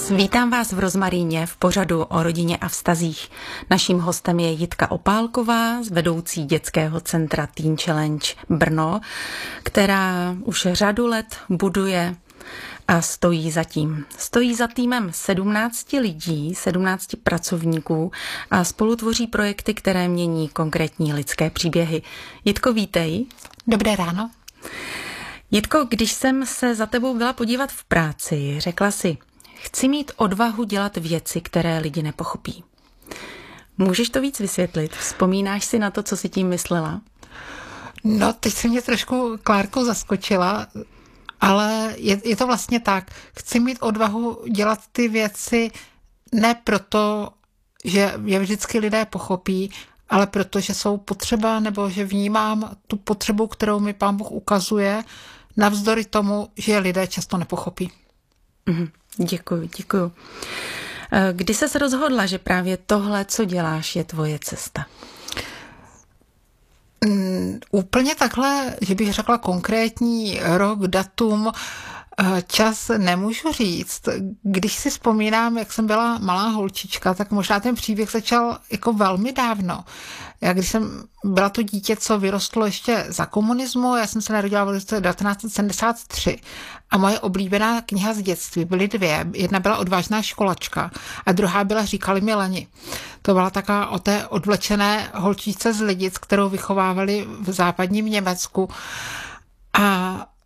Plus. Vítám vás v Rozmaríně v pořadu o rodině a vztazích. Naším hostem je Jitka Opálková, vedoucí dětského centra Teen Challenge Brno, která už řadu let buduje a stojí za tím. Stojí za týmem 17 lidí, 17 pracovníků a spolu tvoří projekty, které mění konkrétní lidské příběhy. Jitko, vítej. Dobré ráno. Jitko, když jsem se za tebou byla podívat v práci, řekla si, chci mít odvahu dělat věci, které lidi nepochopí. Můžeš to víc vysvětlit? Vzpomínáš si na to, co jsi tím myslela? No, teď se mě trošku, Klárko, zaskočila, ale je to vlastně tak. Chci mít odvahu dělat ty věci ne proto, že je vždycky lidé pochopí, ale protože jsou potřeba, nebo že vnímám tu potřebu, kterou mi Pán Bůh ukazuje, navzdory tomu, že lidé často nepochopí. Děkuju. Kdy ses rozhodla, že právě tohle, co děláš, je tvoje cesta? Úplně takhle, že bych řekla konkrétní rok, datum, čas nemůžu říct. Když si vzpomínám, jak jsem byla malá holčička, tak možná ten příběh začal jako velmi dávno. Já když jsem byla to dítě, co vyrostlo ještě za komunismu, já jsem se narodila v roce 1973 a moje oblíbená kniha z dětství byly dvě. Jedna byla Odvážná školačka a druhá byla Říkali mi lani. To byla taková o té odvlečené holčičce z Lidic, kterou vychovávali v západním Německu. A